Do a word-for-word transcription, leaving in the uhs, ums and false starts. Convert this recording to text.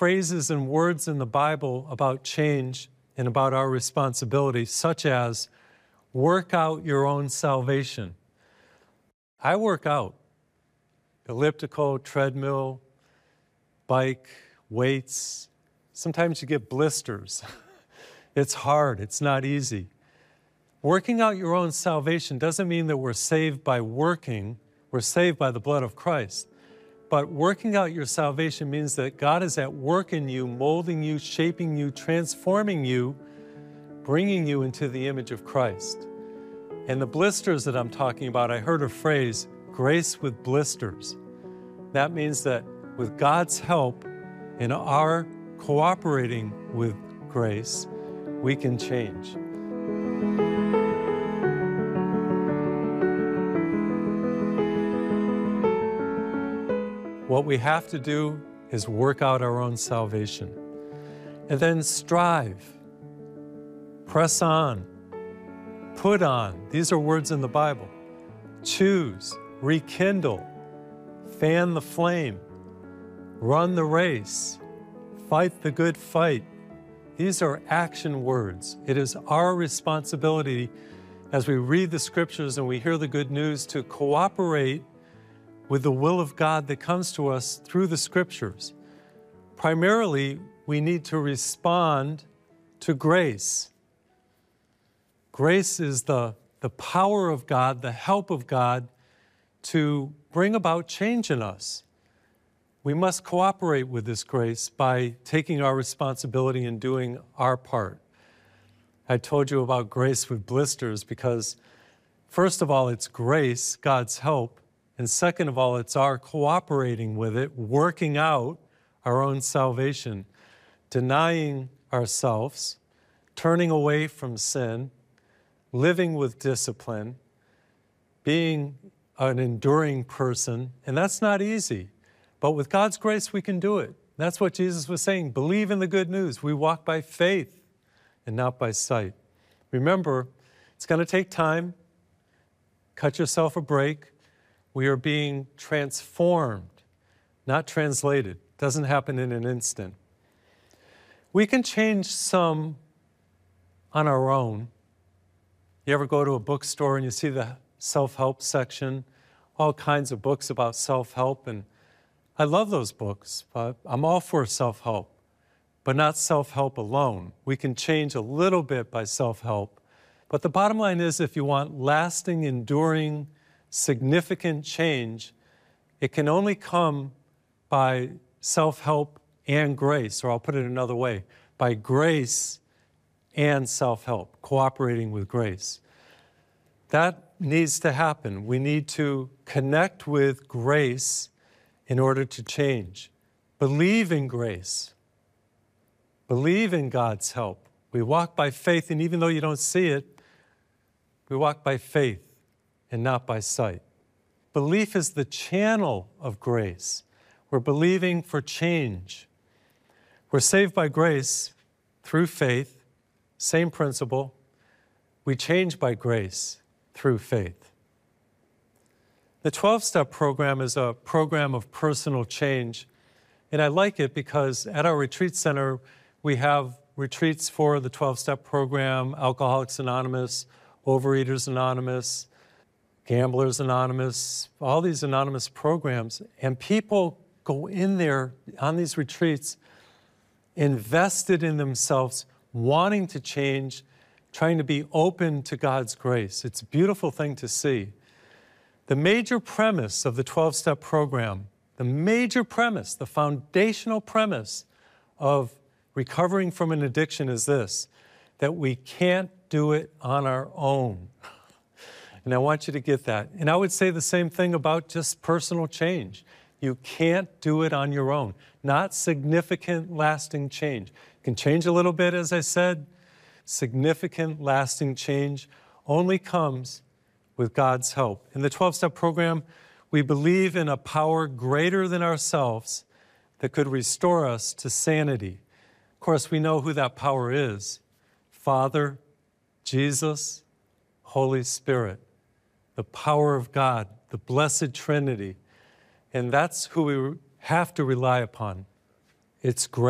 phrases and words in the Bible about change and about our responsibility, such as work out your own salvation. I work out. Elliptical, treadmill, bike, weights. Sometimes you get blisters. It's hard. It's not easy. Working out your own salvation doesn't mean that we're saved by working. We're saved by the blood of Christ. But working out your salvation means that God is at work in you, molding you, shaping you, transforming you, bringing you into the image of Christ. And the blisters that I'm talking about, I heard a phrase, grace with blisters. That means that with God's help and our cooperating with grace, we can change. What we have to do is work out our own salvation. And then strive, press on, put on. These are words in the Bible. Choose, rekindle, fan the flame, run the race, fight the good fight. These are action words. It is our responsibility as we read the scriptures and we hear the good news to cooperate with the will of God that comes to us through the scriptures. Primarily, we need to respond to grace. Grace is the, the power of God, the help of God to bring about change in us. We must cooperate with this grace by taking our responsibility and doing our part. I told you about grace with blisters because, first of all, it's grace, God's help, and second of all, it's our cooperating with it, working out our own salvation, denying ourselves, turning away from sin, living with discipline, being an enduring person, and that's not easy. But with God's grace, we can do it. That's what Jesus was saying. Believe in the good news. We walk by faith and not by sight. Remember, it's going to take time. Cut yourself a break. We are being transformed, not translated. It doesn't happen in an instant. We can change some on our own. You ever go to a bookstore and you see the self-help section? All kinds of books about self-help, and I love those books. But I'm all for self-help, but not self-help alone. We can change a little bit by self-help. But the bottom line is, if you want lasting, enduring, significant change, it can only come by self-help and grace, or I'll put it another way, by grace and self-help, cooperating with grace. That needs to happen. We need to connect with grace in order to change. Believe in grace. Believe in God's help. We walk by faith, and even though you don't see it, we walk by faith and not by sight. Belief is the channel of grace. We're believing for change. We're saved by grace through faith, same principle. We change by grace through faith. The twelve-step program is a program of personal change, and I like it because at our retreat center, we have retreats for the twelve-step program, Alcoholics Anonymous, Overeaters Anonymous, Gamblers Anonymous, all these anonymous programs, and people go in there on these retreats invested in themselves, wanting to change, trying to be open to God's grace. It's a beautiful thing to see. The major premise of the twelve-step program, the major premise, the foundational premise of recovering from an addiction is this, that we can't do it on our own. And I want you to get that. And I would say the same thing about just personal change. You can't do it on your own. Not significant, lasting change. You can change a little bit, as I said. Significant, lasting change only comes with God's help. In the twelve-step program, we believe in a power greater than ourselves that could restore us to sanity. Of course, we know who that power is. Father, Jesus, Holy Spirit. The power of God, the blessed Trinity. And that's who we have to rely upon. It's great.